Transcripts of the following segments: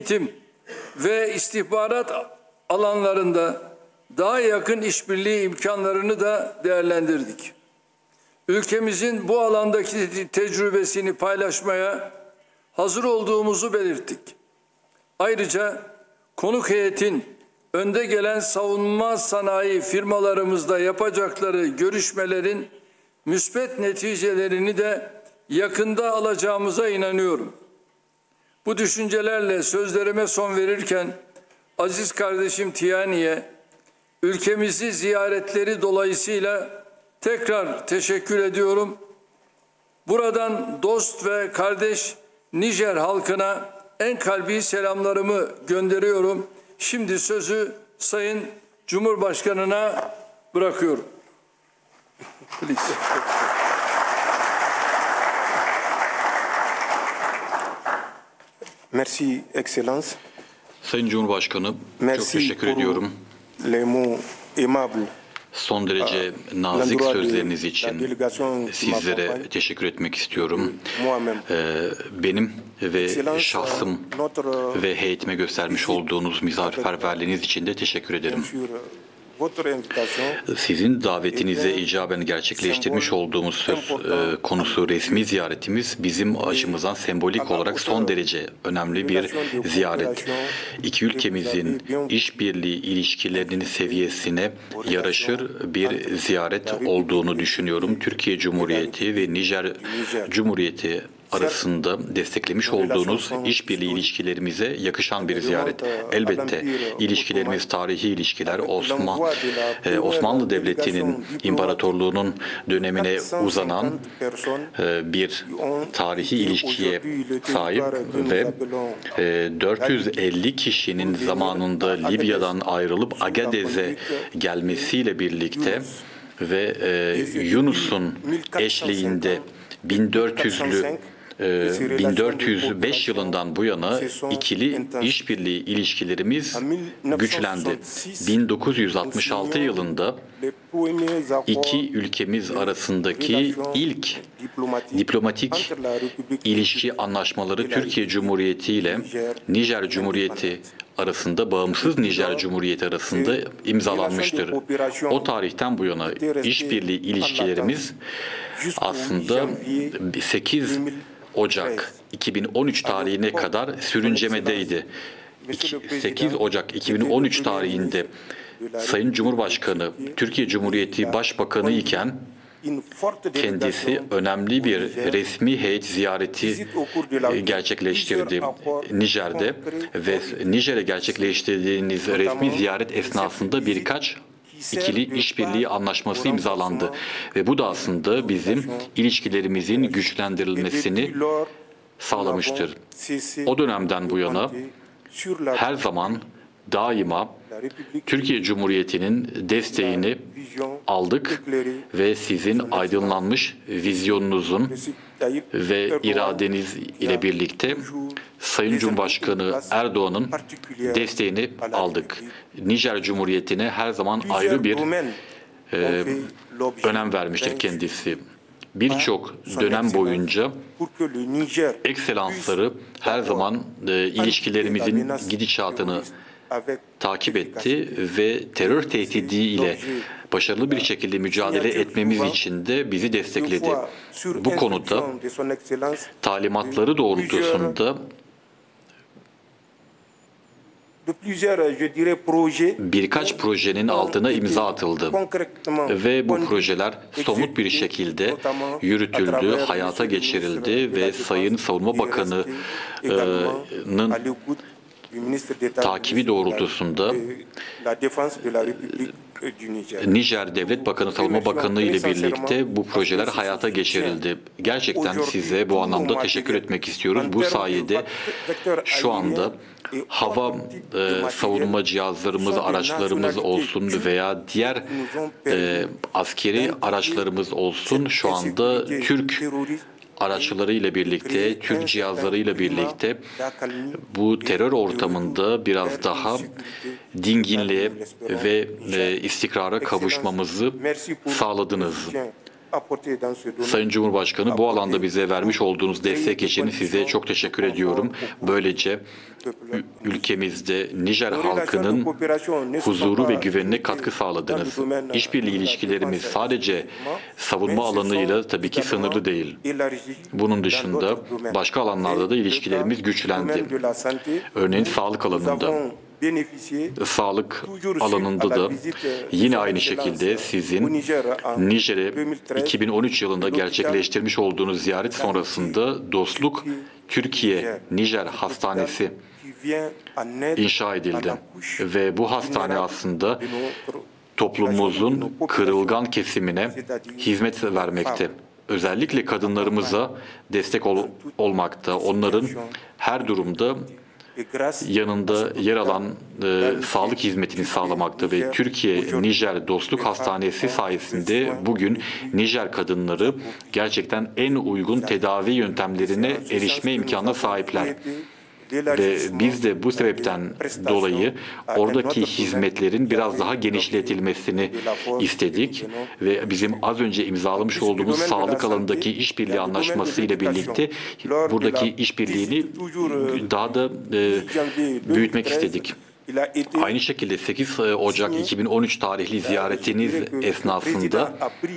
eğitim ve istihbarat alanlarında daha yakın işbirliği imkanlarını da değerlendirdik. Ülkemizin bu alandaki tecrübesini paylaşmaya hazır olduğumuzu belirttik. Ayrıca konuk heyetin önde gelen savunma sanayi firmalarımızla yapacakları görüşmelerin müspet neticelerini de yakında alacağımıza inanıyorum. Bu düşüncelerle sözlerime son verirken aziz kardeşim Tiani'ye ülkemizi ziyaretleri dolayısıyla tekrar teşekkür ediyorum. Buradan dost ve kardeş Nijer halkına en kalbi selamlarımı gönderiyorum. Şimdi sözü Sayın Cumhurbaşkanı'na bırakıyorum. Please. Merci, Excellence. Sayın Cumhurbaşkanı, Merci çok teşekkür ediyorum. Les mots aimables. Son derece nazik sözleriniz için sizlere teşekkür etmek istiyorum. Benim ve şahsım ve heyetime göstermiş olduğunuz misafirperverliğiniz için de teşekkür ederim. Sizin davetinize icaben gerçekleştirmiş olduğumuz söz konusu resmi ziyaretimiz bizim açımızdan sembolik olarak son derece önemli bir ziyaret. İki ülkemizin işbirliği ilişkilerinin seviyesine yaraşır bir ziyaret olduğunu düşünüyorum. Türkiye Cumhuriyeti ve Nijer Cumhuriyeti arasında desteklemiş olduğunuz işbirliği ilişkilerimize yakışan bir ziyaret. Elbette ilişkilerimiz tarihi ilişkiler. Osmanlı Devleti'nin imparatorluğunun dönemine uzanan bir tarihi ilişkiye sahip ve 450 kişinin zamanında Libya'dan ayrılıp Agadez'e gelmesiyle birlikte ve Yunus'un eşliğinde 1405 yılından bu yana ikili işbirliği ilişkilerimiz güçlendi. 1966 yılında iki ülkemiz arasındaki ilk diplomatik ilişki anlaşmaları Türkiye Cumhuriyeti ile Nijer Cumhuriyeti arasında, bağımsız Nijer Cumhuriyeti arasında imzalanmıştır. O tarihten bu yana işbirliği ilişkilerimiz aslında 8 Ocak 2013 tarihine kadar sürüncemedeydi. 8 Ocak 2013 tarihinde Sayın Cumhurbaşkanı Türkiye Cumhuriyeti Başbakanı iken kendisi önemli bir resmi heyet ziyareti gerçekleştirdi Nijer'de ve Nijer'e gerçekleştirdiğiniz resmi ziyaret esnasında birkaç ikili işbirliği anlaşması imzalandı ve bu da aslında bizim ilişkilerimizin güçlendirilmesini sağlamıştır. O dönemden bu yana her zaman daima Türkiye Cumhuriyeti'nin desteğini aldık ve sizin aydınlanmış vizyonunuzun ve iradeniz ile birlikte Sayın Cumhurbaşkanı Erdoğan'ın desteğini aldık. Nijer Cumhuriyeti'ne her zaman ayrı bir önem vermiştir kendisi. Birçok dönem boyunca ekselansları her zaman ilişkilerimizin gidişatını takip etti ve terör tehdidiyle başarılı bir şekilde mücadele etmemiz için de bizi destekledi. Bu konuda talimatları doğrultusunda birkaç projenin altına imza atıldı ve bu projeler somut bir şekilde yürütüldü, hayata geçirildi ve Sayın Savunma Bakanı'nın takibi doğrultusunda Nijer Devlet Bakanı, Savunma Bakanı ile birlikte bu projeler hayata geçirildi. Gerçekten size bu anlamda teşekkür etmek istiyoruz. Bu sayede şu anda hava savunma cihazlarımız, araçlarımız olsun veya diğer askeri araçlarımız olsun şu anda Türk araçlarıyla birlikte, Türk cihazlarıyla birlikte bu terör ortamında biraz daha dinginliğe ve istikrara kavuşmamızı sağladınız. Sayın Cumhurbaşkanı, bu alanda bize vermiş olduğunuz destek için size çok teşekkür ediyorum. Böylece ülkemizde Nijer halkının huzuru ve güvenine katkı sağladınız. İşbirliği ilişkilerimiz sadece savunma alanıyla tabii ki sınırlı değil. Bunun dışında başka alanlarda da ilişkilerimiz güçlendi. Örneğin sağlık alanında. Sağlık alanında da yine aynı şekilde sizin Nijer'e 2013 yılında gerçekleştirmiş olduğunuz ziyaret sonrasında Dostluk Türkiye-Nijer Hastanesi inşa edildi. Ve bu hastane aslında toplumumuzun kırılgan kesimine hizmet vermekte. Özellikle kadınlarımıza destek olmakta, onların her durumda yanında yer alan sağlık hizmetini sağlamakta ve Türkiye-Nijer Dostluk Hastanesi sayesinde bugün Nijer kadınları gerçekten en uygun tedavi yöntemlerine erişme imkanına sahipler. Ve biz de bu sebepten dolayı oradaki hizmetlerin biraz daha genişletilmesini istedik ve bizim az önce imzalamış olduğumuz sağlık alanındaki işbirliği anlaşması ile birlikte buradaki işbirliğini daha da büyütmek istedik. Aynı şekilde 8 Ocak 2013 tarihli ziyaretiniz esnasında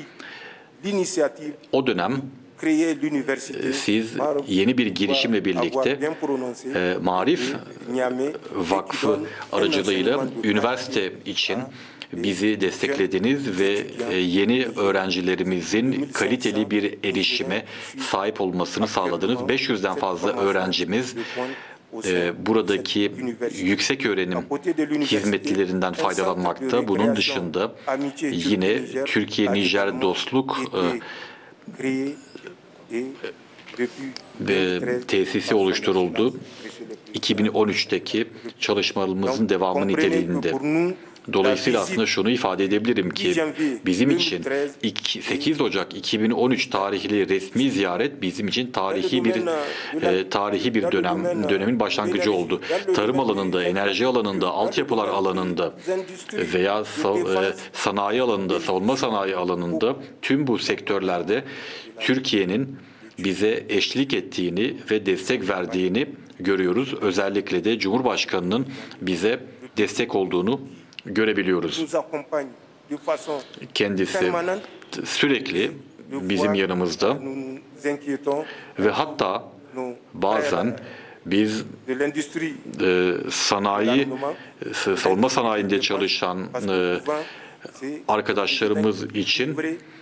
o dönem siz yeni bir girişimle birlikte Marif Vakfı aracılığıyla üniversite için bizi desteklediniz ve yeni öğrencilerimizin kaliteli bir erişime sahip olmasını sağladınız. 500'den fazla öğrencimiz buradaki yüksek öğrenim hizmetlerinden faydalanmakta. Bunun dışında yine Türkiye-Nijer Dostluk tesisi oluşturuldu. 2013'teki çalışmalarımızın devamı niteliğinde. Dolayısıyla aslında şunu ifade edebilirim ki bizim için 8 Ocak 2013 tarihli resmi ziyaret bizim için tarihi bir dönemin başlangıcı oldu. Tarım alanında, enerji alanında, altyapılar alanında veya sanayi alanında, savunma sanayi alanında tüm bu sektörlerde Türkiye'nin bize eşlik ettiğini ve destek verdiğini görüyoruz. Özellikle de Cumhurbaşkanı'nın bize destek olduğunu görebiliyoruz. Kendisi sürekli bizim yanımızda ve hatta bazen biz savunma sanayinde çalışan arkadaşlarımız için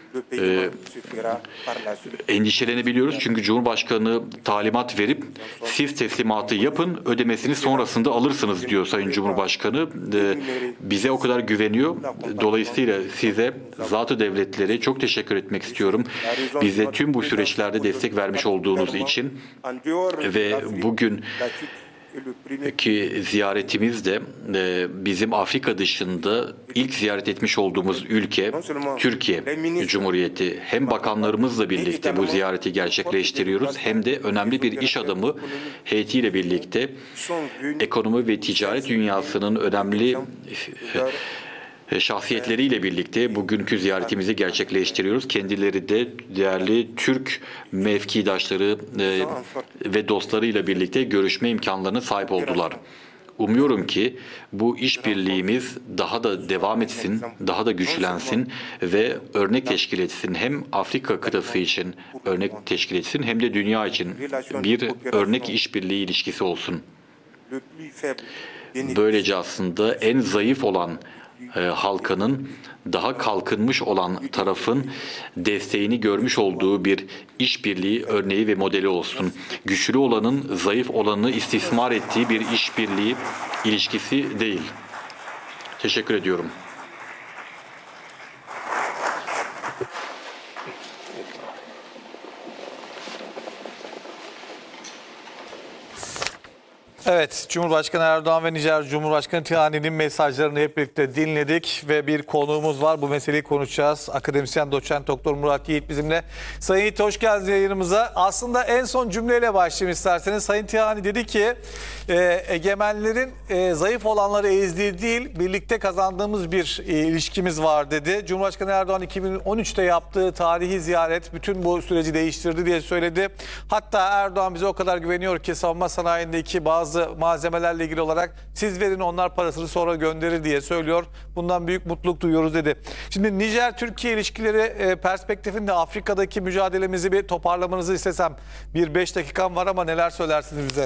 endişelenebiliyoruz. Çünkü Cumhurbaşkanı talimat verip siz teslimatı yapın, ödemesini sonrasında alırsınız diyor Sayın Cumhurbaşkanı. Bize o kadar güveniyor. Dolayısıyla size Zat-ı Devletleri çok teşekkür etmek istiyorum. Bize tüm bu süreçlerde destek vermiş olduğunuz için ve bugün ki ziyaretimiz de bizim Afrika dışında ilk ziyaret etmiş olduğumuz ülke Türkiye Cumhuriyeti. Hem bakanlarımızla birlikte bu ziyareti gerçekleştiriyoruz hem de önemli bir iş adamı heyetiyle birlikte ekonomi ve ticaret dünyasının önemli şahsiyetleriyle birlikte bugünkü ziyaretimizi gerçekleştiriyoruz. Kendileri de değerli Türk mevkidaşları ve dostlarıyla birlikte görüşme imkanlarına sahip oldular. Umuyorum ki bu işbirliğimiz daha da devam etsin, daha da güçlensin ve örnek teşkil etsin. Hem Afrika kıtası için örnek teşkil etsin hem de dünya için bir örnek işbirliği ilişkisi olsun. Böylece aslında en zayıf olan halkanın daha kalkınmış olan tarafın desteğini görmüş olduğu bir işbirliği örneği ve modeli olsun. Güçlü olanın zayıf olanı istismar ettiği bir işbirliği ilişkisi değil. Teşekkür ediyorum. Evet, Cumhurbaşkanı Erdoğan ve Nijer Cumhurbaşkanı Tihani'nin mesajlarını hep birlikte dinledik ve bir konuğumuz var. Bu meseleyi konuşacağız. Akademisyen doçent doktor Murat Yiğit bizimle. Sayın Yiğit, hoş geldiniz yayınımıza. Aslında en son cümleyle başlayayım isterseniz. Sayın Tihani dedi ki egemenlerin zayıf olanları ezdiği değil, birlikte kazandığımız bir ilişkimiz var dedi. Cumhurbaşkanı Erdoğan 2013'te yaptığı tarihi ziyaret bütün bu süreci değiştirdi diye söyledi. Hatta Erdoğan bize o kadar güveniyor ki savunma sanayindeki bazı malzemelerle ilgili olarak siz verin, onlar parasını sonra gönderir diye söylüyor. Bundan büyük mutluluk duyuyoruz dedi. Şimdi Nijer-Türkiye ilişkileri perspektifinde Afrika'daki mücadelemizi bir toparlamanızı istesem. 5 dakikam var ama neler söylersiniz bize?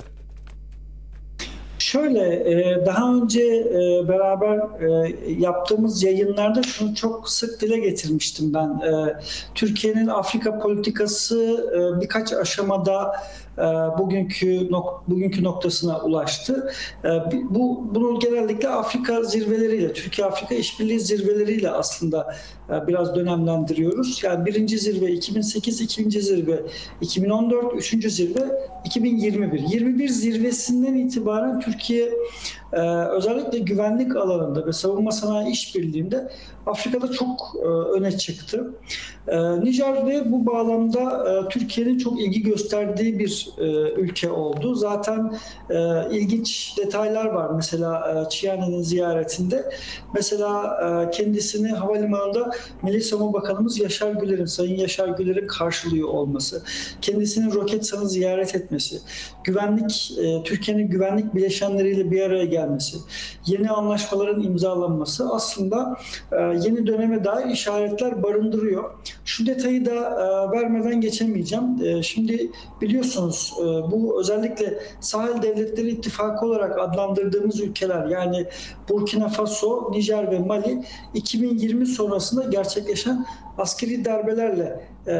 Şöyle, daha önce beraber yaptığımız yayınlarda şunu çok sık dile getirmiştim ben. Türkiye'nin Afrika politikası birkaç aşamada bugünkü noktasına ulaştı. Bunu genellikle Afrika zirveleriyle, Türkiye-Afrika işbirliği zirveleriyle aslında biraz dönemlendiriyoruz. Yani birinci zirve 2008, ikinci zirve 2014, üçüncü zirve 2021. 21 zirvesinden itibaren Türkiye özellikle güvenlik alanında ve savunma sanayi işbirliğinde Afrika'da çok öne çıktı. Nijer de bu bağlamda Türkiye'nin çok ilgi gösterdiği bir ülke oldu. Zaten ilginç detaylar var. Mesela Tihani'nin ziyaretinde. Mesela kendisini havalimanında Milli Savunma Bakanımız Sayın Yaşar Güler'in karşılıyor olması, kendisinin Roketsan'ı ziyaret etmesi, Türkiye'nin güvenlik bileşenleriyle bir araya gelmesi, yeni anlaşmaların imzalanması aslında yeni döneme dair işaretler barındırıyor. Şu detayı da vermeden geçemeyeceğim. Şimdi biliyorsunuz bu özellikle Sahel Devletleri İttifakı olarak adlandırdığımız ülkeler, yani Burkina Faso, Nijer ve Mali 2020 sonrasında gerçekleşen askeri darbelerle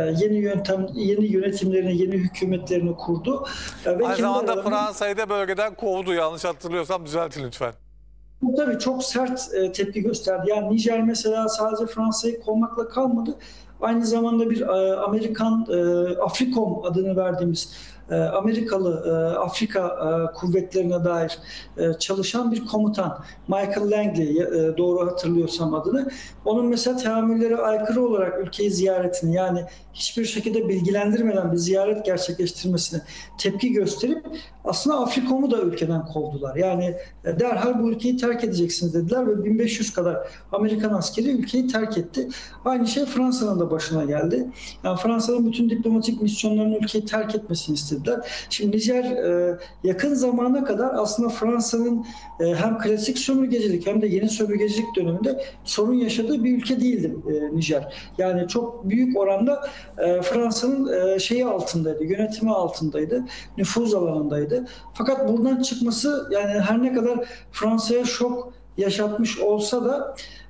yeni yönetimlerini, yeni hükümetlerini kurdu. Aynı zamanda Fransa'yı da bölgeden kovdu, yanlış hatırlıyorsam düzeltin lütfen. Bu tabii çok sert tepki gösterdi. Yani Nijer mesela sadece Fransa'yı kovmakla kalmadı. Aynı zamanda bir Amerikan Afrikom adını verdiğimiz Amerikalı Afrika kuvvetlerine dair çalışan bir komutan, Michael Langley, doğru hatırlıyorsam adını. Onun mesela teamüllere aykırı olarak ülkeyi ziyaretini, yani hiçbir şekilde bilgilendirmeden bir ziyaret gerçekleştirmesine tepki gösterip aslında Afrikom'u da ülkeden kovdular. Yani derhal bu ülkeyi terk edeceksiniz dediler ve 1500 kadar Amerikan askeri ülkeyi terk etti. Aynı şey Fransa'nın da başına geldi. Yani Fransa'nın bütün diplomatik misyonlarının ülkeyi terk etmesini istediler. Şimdi Nijer yakın zamana kadar aslında Fransa'nın hem klasik sömürgecilik hem de yeni sömürgecilik döneminde sorun yaşadığı bir ülke değildi Nijer. Yani çok büyük oranda Fransa'nın altındaydı, yönetimi altındaydı, nüfuz alanındaydı. Fakat buradan çıkması, yani her ne kadar Fransa'ya şok yaşatmış olsa da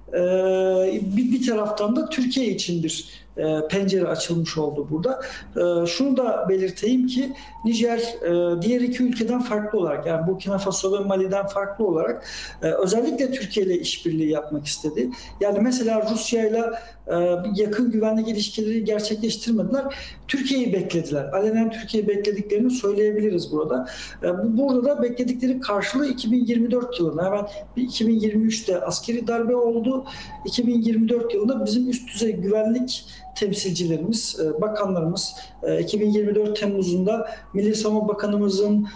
bir taraftan da Türkiye için bir pencere açılmış oldu burada. Şunu da belirteyim ki Nijer diğer iki ülkeden farklı olarak, yani Burkina Faso ve Mali'den farklı olarak özellikle Türkiye ile işbirliği yapmak istedi. Yani mesela Rusya ile yakın güvenlik ilişkileri gerçekleştirmediler. Türkiye'yi beklediler. Alenen Türkiye'yi beklediklerini söyleyebiliriz burada. Burada da bekledikleri karşılığı 2024 yılında. Hemen 2023'te askeri darbe oldu. 2024 yılında bizim üst düzey güvenlik temsilcilerimiz, bakanlarımız 2024 Temmuz'unda Milli Savunma Bakanımızın,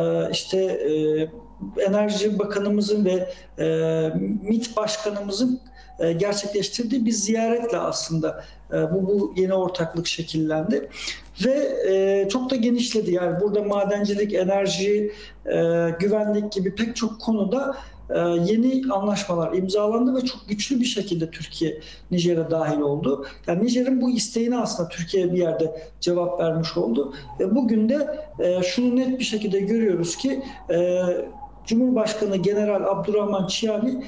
Enerji Bakanımızın ve MİT Başkanımızın gerçekleştirdiği bir ziyaretle aslında bu yeni ortaklık şekillendi. Ve çok da genişledi. Yani burada madencilik, enerji, güvenlik gibi pek çok konuda yeni anlaşmalar imzalandı ve çok güçlü bir şekilde Türkiye Nijer'e dahil oldu. Yani Nijer'in bu isteğine aslında Türkiye bir yerde cevap vermiş oldu. Bugün de şunu net bir şekilde görüyoruz ki Cumhurbaşkanı General Abdurrahman Çiyani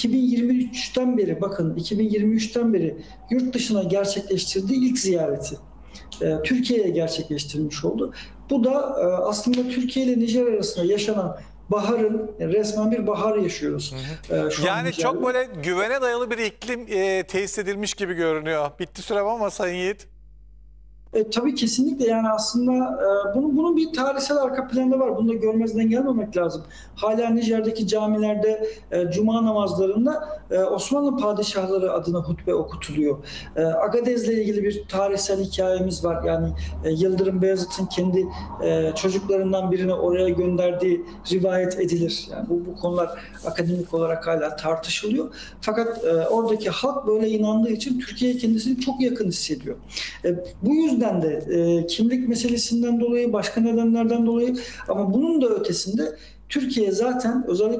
2023'ten beri yurt dışına gerçekleştirdiği ilk ziyareti Türkiye'ye gerçekleştirmiş oldu. Bu da aslında Türkiye ile Nijer arasında yaşanan resmen bir bahar yaşıyoruz. Yani çok böyle güvene dayalı bir iklim tesis edilmiş gibi görünüyor. Bitti sürem ama Sayın Yiğit. Tabii kesinlikle, yani aslında bunun bir tarihsel arka planı var. Bunu da görmezden gelmemek lazım. Hala Nijer'deki camilerde cuma namazlarında Osmanlı padişahları adına hutbe okutuluyor. Agadez'le ilgili bir tarihsel hikayemiz var. Yani Yıldırım Beyazıt'ın kendi çocuklarından birini oraya gönderdiği rivayet edilir. Yani bu konular akademik olarak hala tartışılıyor. Fakat oradaki halk böyle inandığı için Türkiye'ye kendisini çok yakın hissediyor. Bu yüzden de kimlik meselesinden dolayı, başka nedenlerden dolayı, ama bunun da ötesinde Türkiye zaten özellikle